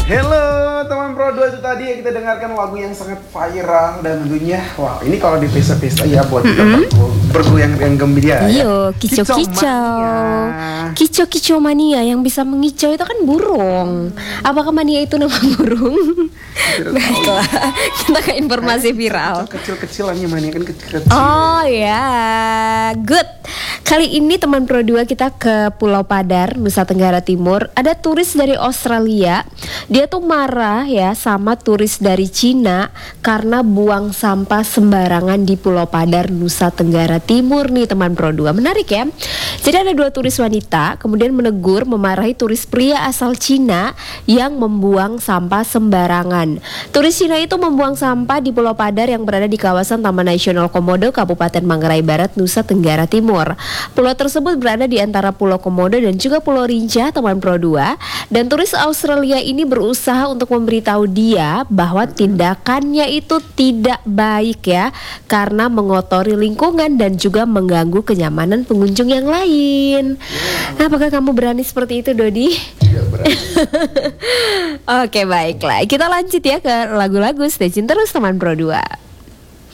Hello teman Pro 2, itu tadi yang kita dengarkan lagu yang sangat viral dan tentunya wah ini kalau di pesta-pesta ya buat kita bergoyang yang gembira ya. Iyo, kicau mania yang bisa mengicau itu kan burung. Apakah mania itu nama burung? Baiklah, kita ke informasi viral. Kecil-kecilannya mania kan kecil-kecil. Oh ya, good. Kali ini teman Pro 2 kita ke Pulau Padar, Nusa Tenggara Timur. Ada turis dari Australia. Dia tuh marah ya sama turis dari Cina karena buang sampah sembarangan di Pulau Padar, Nusa Tenggara Timur nih teman Pro 2. Menarik ya. Jadi ada dua turis wanita kemudian menegur, memarahi turis pria asal Cina yang membuang sampah sembarangan. Turis Cina itu membuang sampah di Pulau Padar yang berada di kawasan Taman Nasional Komodo, Kabupaten Manggarai Barat, Nusa Tenggara Timur. Pulau tersebut berada di antara Pulau Komodo dan juga Pulau Rinca teman Pro 2. Dan turis Australia ini berusaha untuk memberitahu dia bahwa tindakannya itu tidak baik ya, karena mengotori lingkungan dan juga mengganggu kenyamanan pengunjung yang lain. Apakah kamu berani seperti itu, Dodi? Tidak berani. Oke, baiklah. Kita lanjut ya ke lagu-lagu. Stay tune terus teman Pro 2.